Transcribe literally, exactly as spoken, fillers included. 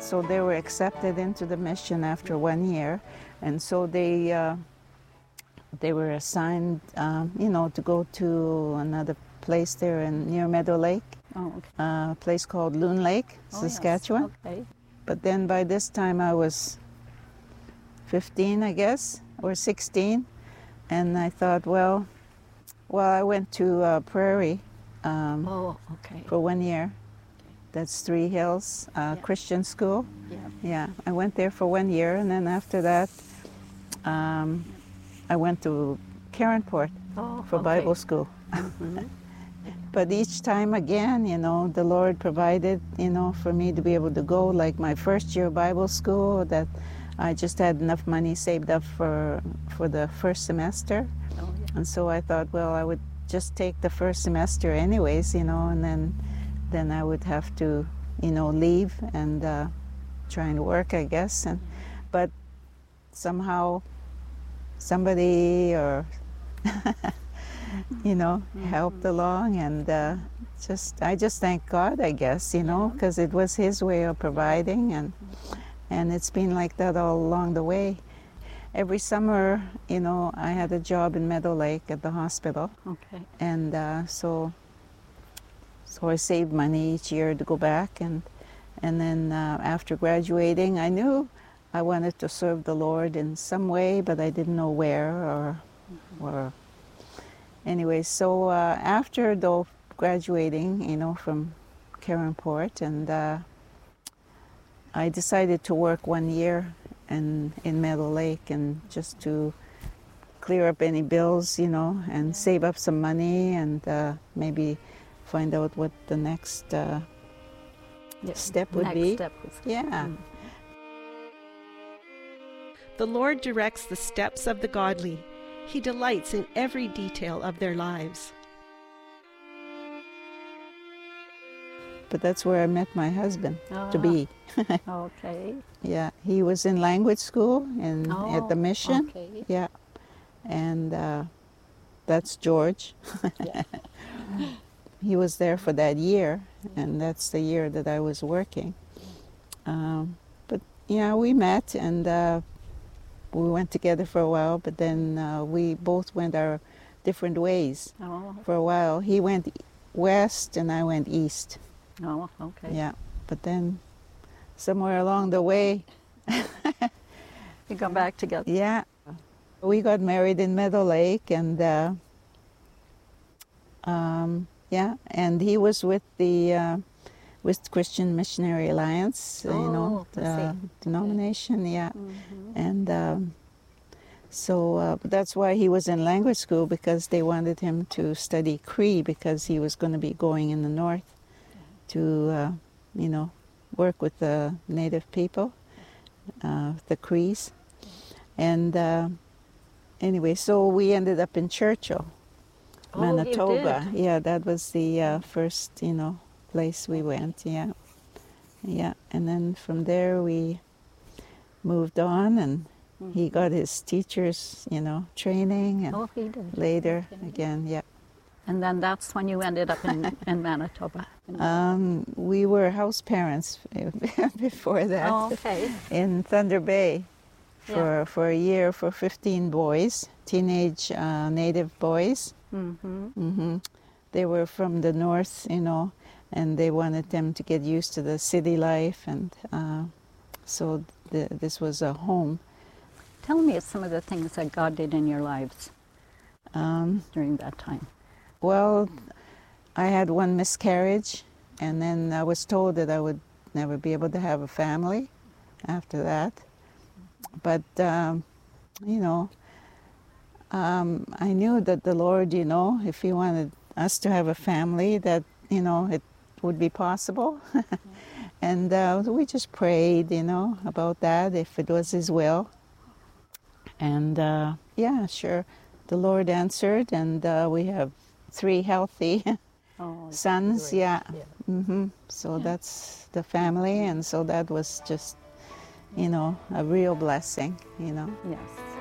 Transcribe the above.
so they were accepted into the mission after one year, and so they uh, they were assigned, um, you know, to go to another place there in near Meadow Lake, Oh, okay. uh, a place called Loon Lake, Oh, yes. Saskatchewan. Okay. But then by this time I was fifteen, I guess, or sixteen, and I thought, well, well, I went to uh, Prairie um, Oh, okay. for one year. That's Three Hills uh, Yeah. Christian School. Yeah. Yeah, I went there for one year, and then after that, um, I went to Caronport Oh, for okay. Bible school. Mhm. But each time again, you know, the Lord provided, you know, for me to be able to go. Like my first year of Bible school, that I just had enough money saved up for for the first semester, Oh, yeah. and so I thought, well, I would just take the first semester anyways, you know, and then then I would have to, you know, leave and uh, try and work, I guess. And but somehow somebody or you know helped along, and uh, just I just thank God, I guess, you know, because it was His way of providing, and and it's been like that all along the way. Every summer, you know, I had a job in Meadow Lake at the hospital, Okay. and uh, so so I saved money each year to go back, and and then uh, after graduating, I knew I wanted to serve the Lord in some way, but I didn't know where or or anyway. So uh, after though graduating, you know, from Caronport, and uh, I decided to work one year in in Meadow Lake, and just to clear up any bills, you know, and save up some money, and uh, maybe find out what the next uh, Yeah. step would Next be. step was. Yeah. Mm. The Lord directs the steps of the godly. He delights in every detail of their lives. But that's where I met my husband to Ah. be. Okay. Yeah, he was in language school in at the Oh, mission. okay. Yeah, and uh, that's George. Yeah. He was there for that year, and that's the year that I was working. Um, but yeah, we met, and uh, we went together for a while. But then uh, we both went our different ways Oh, for a while. He went west, and I went east. oh, okay. Yeah, but then somewhere along the way, You come back together. yeah, we got married in Meadow Lake, and uh, um, yeah, and he was with the uh, with Christian Missionary Alliance, uh, you know, Oh, I the see. denomination, yeah, Mhm. and um, so uh, that's why he was in language school, because they wanted him to study Cree, because he was going to be going in the north to, uh, you know, work with the native people, uh, the Crees. And uh, anyway, so we ended up in Churchill, Oh, you Manitoba. did? Yeah, that was the uh, first, you know, place we went. Yeah, yeah. And then from there we moved on, and he got his teacher's, you know, training, and Oh, he did. later Okay. again, yeah. And then that's when you ended up in, in Manitoba. Um, we were house parents before that. Oh, okay. In Thunder Bay for Yeah. for a year for fifteen boys, teenage uh, native boys. Mm-hmm. Hmm. They were from the north, you know, and they wanted them to get used to the city life, and uh, so the, this was a home. Tell me some of the things that God did in your lives Um, during that time. well, I had one miscarriage, and then I was told that I would never be able to have a family after that. But, um, you know, um, I knew that the Lord, you know, if He wanted us to have a family, that, you know, it would be possible. And uh, we just prayed, you know, about that, if it was His will. And, uh, yeah, sure, the Lord answered, and uh, we have three healthy Oh, sons, great. yeah. Yeah. Hmm. So Yeah. that's the family, and so that was just, you know, a real blessing, you know. Yes.